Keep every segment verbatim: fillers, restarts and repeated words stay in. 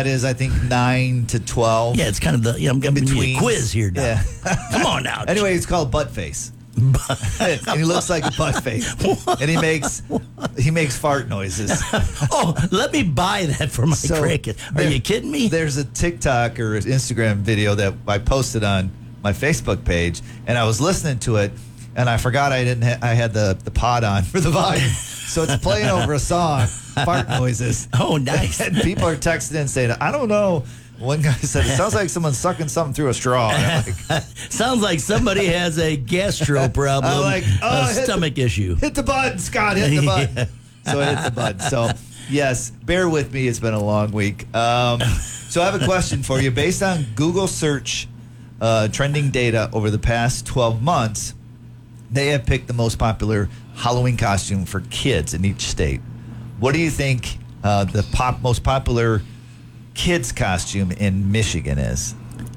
that is, I think, nine to twelve. Yeah, it's kind of the, yeah, I'm going to be a quiz here now. Yeah. Come on now. Anyway, it's called butt face. And he looks like a butt face. And he makes he makes fart noises. Oh, let me buy that for my So, cricket. Are there- you kidding me? There's a TikTok or Instagram video that I posted on my Facebook page, and I was listening to it, and I forgot I didn't. Ha- I had the, the pod on for the volume, so it's playing over a song, fart noises. Oh, nice. And people are texting in saying, "I don't know." One guy said, "It sounds like someone's sucking something through a straw." And I'm like, Sounds like somebody has a gastro problem, I'm like, oh, a hit the- stomach issue. hit the button, Scott. Hit the button. Yeah. So I hit the button. So yes, bear with me. It's been a long week. Um, so I have a question for you. Based on Google search uh, trending data over the past twelve months, they have picked the most popular Halloween costume for kids in each state. What do you think uh, the pop most popular kids costume in Michigan is?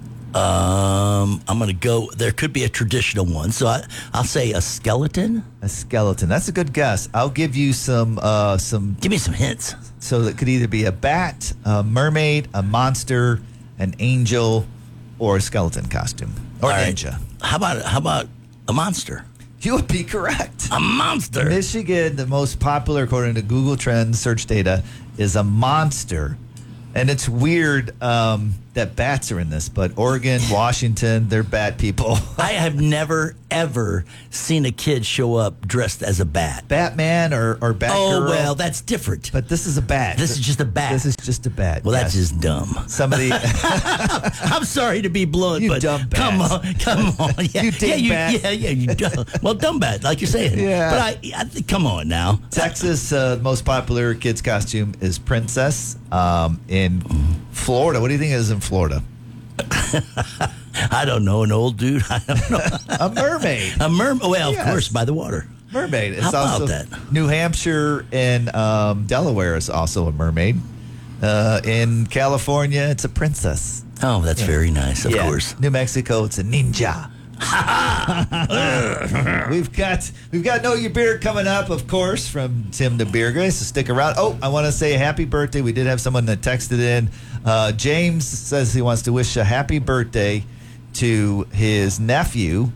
Um, I'm going to go, there could be a traditional one. So I, I'll say a skeleton. A skeleton. That's a good guess. I'll give you some uh, some. Give me some hints. So that could either be a bat, a mermaid, a monster, an angel, or a skeleton costume, or All right. ninja. How about, how about a monster? You would be correct. A monster. Michigan, the most popular according to Google Trends search data, is a monster. And it's weird um, that bats are in this, but Oregon, Washington, they're bat people. I have never, ever seen a kid show up dressed as a bat. Batman or, or Batgirl. Oh, well, that's different. But this is a bat. This is just a bat. This is just a bat. Well, that's yes. just dumb. Somebody. I'm sorry to be blunt, You but dumb come bats. on, come on. Yeah, You yeah, ding you, bat. yeah, yeah, you dumb. Well, dumb bat, like you're saying. Yeah. But I, I think- come on now. Texas, uh, most popular kids costume is princess. Um, in Florida, what do you think it is in Florida? I don't know, an old dude. I don't know. A mermaid. A mermaid. Well, Yes. of course, by the water. Mermaid. It's How about also that? New Hampshire and um, Delaware is also a mermaid. Uh, in California, it's a princess. Oh, that's very nice, of Yeah. course. New Mexico, it's a ninja. we've got we've got Know Your Beer coming up, of course, from Tim the Beer Guy. So stick around. Oh, I want to say happy birthday. We did have someone that texted in. Uh, James says he wants to wish a happy birthday to his nephew,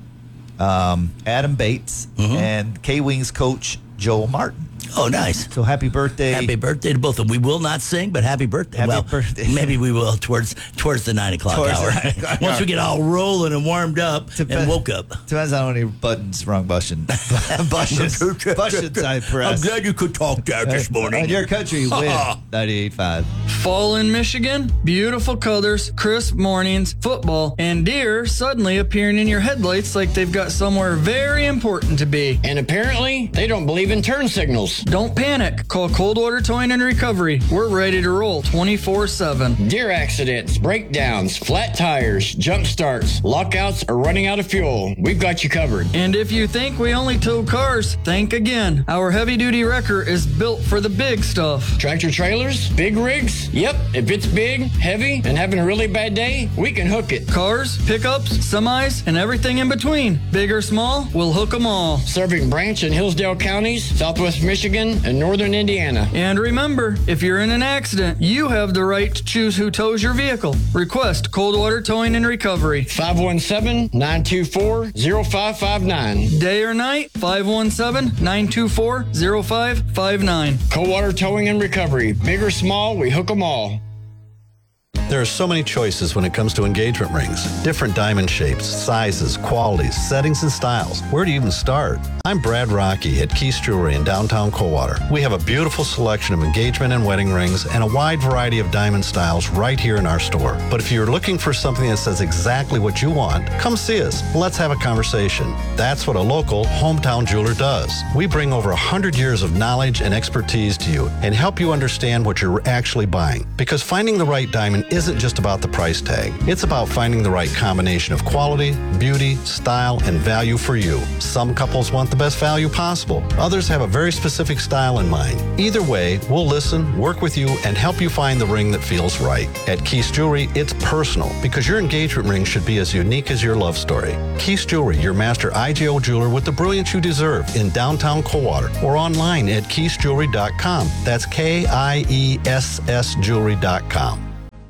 um, Adam Bates, Mm-hmm. and K-Wings coach Joel Martin. Oh, nice. So happy birthday. Happy birthday to both of them. We will not sing, but happy birthday. Happy well, birthday. maybe we will towards towards the nine o'clock Towards the hour. nine o'clock Once hour. we get all rolling and warmed up Dep- and woke up. Depends on how many buttons, wrong button. buttons, buttons I press. I'm glad you could talk there this morning. On your country, win ninety-eight point five. Fall in Michigan, beautiful colors, crisp mornings, football, and deer suddenly appearing in your headlights like they've got somewhere very important to be. And apparently, they don't believe in turn signals. Don't panic. Call Coldwater Towing and Recovery. We're ready to roll twenty-four seven. Deer accidents, breakdowns, flat tires, jump starts, lockouts, or running out of fuel. We've got you covered. And if you think we only tow cars, think again. Our heavy-duty wrecker is built for the big stuff. Tractor trailers, big rigs? Yep, if it's big, heavy, and having a really bad day, we can hook it. Cars, pickups, semis, and everything in between. Big or small, we'll hook them all. Serving Branch and Hillsdale counties, Southwest Michigan, and Northern Indiana. And remember, if you're in an accident, you have the right to choose who tows your vehicle. Request Coldwater Towing and Recovery. five one seven, nine two four, zero five five nine. Day or night, five one seven, nine two four, zero five five nine. Coldwater Towing and Recovery. Big or small, we hook them all. There are so many choices when it comes to engagement rings. Different diamond shapes, sizes, qualities, settings, and styles. Where do you even start? I'm Brad Rocky at Keith's Jewelry in downtown Coldwater. We have a beautiful selection of engagement and wedding rings and a wide variety of diamond styles right here in our store. But if you're looking for something that says exactly what you want, come see us. Let's have a conversation. That's what a local hometown jeweler does. We bring over one hundred years of knowledge and expertise to you and help you understand what you're actually buying. Because finding the right diamond isn't just about the price tag. It's about finding the right combination of quality, beauty, style, and value for you. Some couples want the best value possible. Others have a very specific style in mind. Either way, we'll listen, work with you, and help you find the ring that feels right. At Keith's Jewelry, it's personal because your engagement ring should be as unique as your love story. Keith's Jewelry, your master I G O jeweler with the brilliance you deserve in downtown Coldwater or online at keiths jewelry dot com. That's K I E S S jewelry dot com.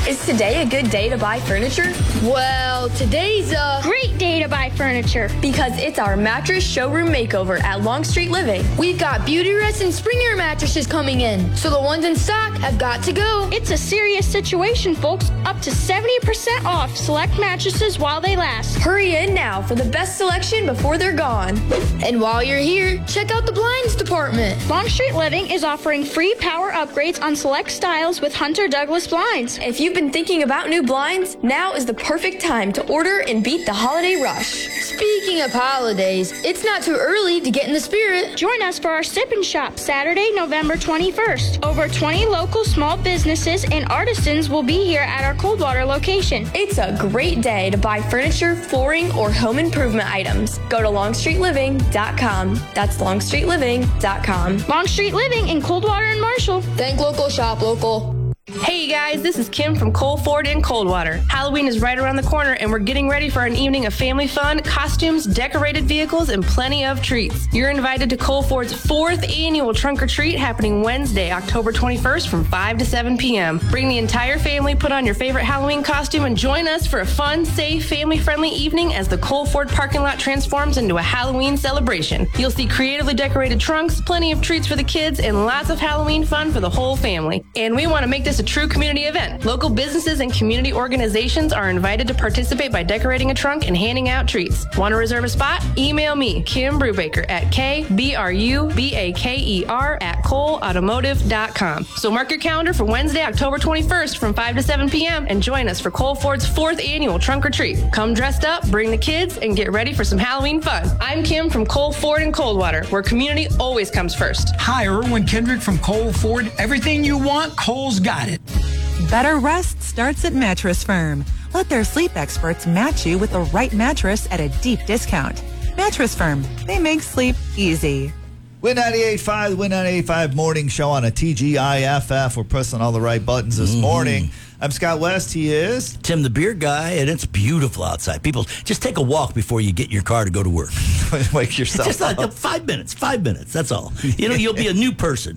Is today a good day to buy furniture? Well, today's a great day to buy furniture because it's our mattress showroom makeover at Longstreet Living. We've got Beautyrest and Springer mattresses coming in, so the ones in stock have got to go. It's a serious situation, folks. Up to seventy percent off select mattresses while they last. Hurry in now for the best selection before they're gone. And while you're here, check out the blinds department. Longstreet Living is offering free power upgrades on select styles with Hunter Douglas blinds. If you've been thinking about new blinds, now is the perfect time to order and beat the holiday rush. Speaking of holidays, it's not too early to get in the spirit. Join us for our Sip and Shop Saturday, November twenty-first. Over twenty local small businesses and artisans will be here at our Coldwater location. It's a great day to buy furniture, flooring, or home improvement items. Go to longstreet living dot com. That's longstreet living dot com. Longstreet Living in Coldwater and Marshall. Think local, shop local. Hey guys, this is Kim from Cole Ford in Coldwater. Halloween is right around the corner and we're getting ready for an evening of family fun, costumes, decorated vehicles, and plenty of treats. You're invited to Cole Ford's fourth annual Trunk or Treat happening Wednesday, October twenty-first from five to seven p.m. Bring the entire family, put on your favorite Halloween costume, and join us for a fun, safe, family-friendly evening as the Cole Ford parking lot transforms into a Halloween celebration. You'll see creatively decorated trunks, plenty of treats for the kids, and lots of Halloween fun for the whole family. And we want to make this a true community event. Local businesses and community organizations are invited to participate by decorating a trunk and handing out treats. Want to reserve a spot? Email me, Kim Brubaker, at K B R U B A K E R at Cole Automotive dot com. So mark your calendar for Wednesday, October twenty-first from five to seven p.m. and join us for Cole Ford's fourth annual Trunk or Treat. Come dressed up, bring the kids, and get ready for some Halloween fun. I'm Kim from Cole Ford in Coldwater, where community always comes first. Hi, Erwin Kendrick from Cole Ford. Everything you want, Cole's got it. Better rest starts at Mattress Firm. Let their sleep experts match you with the right mattress at a deep discount. Mattress Firm, they make sleep easy. Win ninety-eight point five, Win ninety-eight point five morning show on a T G I F F. We're pressing all the right buttons this mm-hmm. morning. I'm Scott West. He is Tim the Beer Guy, and it's beautiful outside. People, just take a walk before you get in your car to go to work. Wake yourself just up. Like five minutes, five minutes, that's all. You know, you'll be a new person.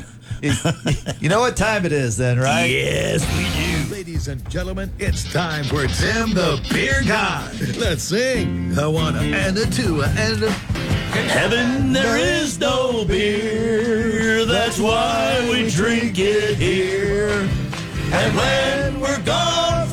You know what time it is then, right? Yes, we do. Ladies and gentlemen, it's time for Tim the Beer Guy. Let's sing. A one, and a two, and a... Heaven, there is no beer. That's why we drink it here. And when we're gone